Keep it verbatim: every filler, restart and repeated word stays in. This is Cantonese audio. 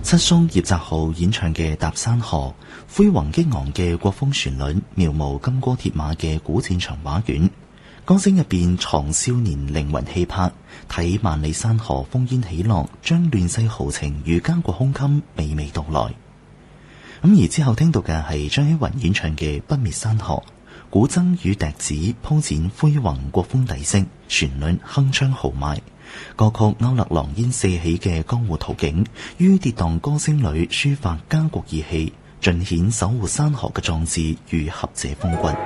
七叔葉澤豪演唱嘅《踏山河》，恢宏激昂嘅國風旋律，描摹金戈鐵馬嘅古戰場畫卷。歌聲入邊藏少年靈魂氣魄，睇萬里山河烽煙起落，將亂世豪情與家國胸襟娓娓道來。咁而之後聽到嘅係張希雲演唱嘅《不滅山河》，古箏與笛子鋪展恢宏國風底色，旋律鏗鏘豪邁。歌曲勾勒狼煙四起嘅江湖圖景，於跌宕歌聲裏抒發家國義氣，盡顯守護山河嘅壯志與俠者風骨。